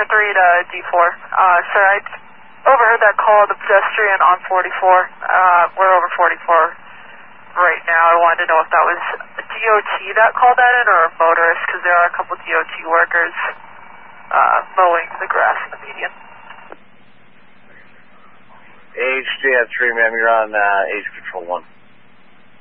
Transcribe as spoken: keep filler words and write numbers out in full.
three to D four. Uh, sir, I overheard that call of the pedestrian on forty-four. Uh, we're over forty-four right now. I wanted to know if that was a D O T that called that in or a motorist, because there are a couple D O T workers uh, mowing the grass in the median. H J three, ma'am, you're on uh, H Control one.